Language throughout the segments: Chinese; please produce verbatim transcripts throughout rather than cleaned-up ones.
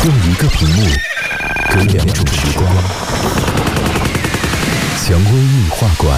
用一个屏幕隔两种时光。蔷薇映画馆。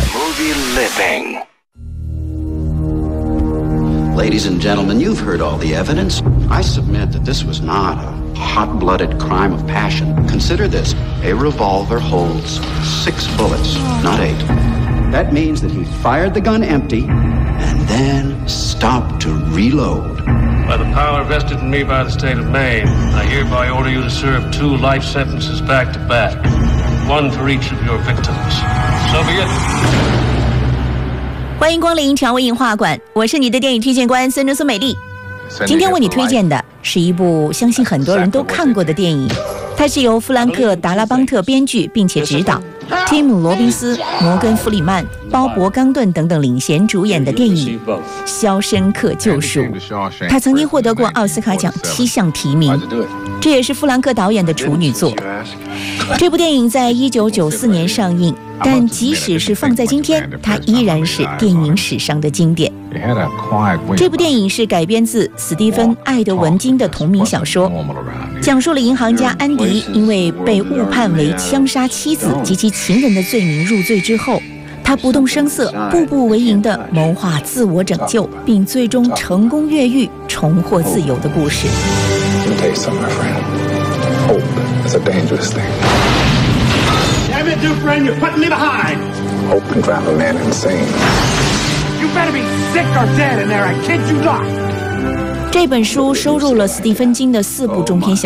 Ladies and gentlemen, you've heard all the evidence. I submit that this was not a hot-blooded crime of passion. Consider this. A revolver holds six bullets, not eight. That means that he fired the gun empty and then stopped to reload. By the power vested in me by the state of Maine, I hereby order you to serve two life sentences back to back, one for each of your victims. So be it. 欢迎光临蔷薇映画馆，我是你的电影推荐官孙中苏美丽。今天为你推荐的是一部相信很多人都看过的电影，它是由弗兰克·达拉邦特编剧并且执导，提姆·罗宾斯、摩根·弗里曼、鲍勃·冈顿等等领衔主演的电影《肖申克救赎》。他曾经获得过奥斯卡奖七项提名，这也是弗兰克导演的处女作。这部电影在一九九四年上映，但即使是放在今天，它依然是电影史上的经典。这部电影是改编自史蒂芬·艾德文金的同名小说，讲述了银行家安迪因为被误判为枪杀妻子及其情人的罪名入罪之后，他不动声色、步步为营地谋划自我拯救，并最终成功越狱，重获自由的故事。 It's a dangerous thing. Damn it, new friend, you're putting me behind. Hope can drive a man insane. You better be sick or dead in there, I kid you not. 这本书收录了斯蒂芬金的四部中篇小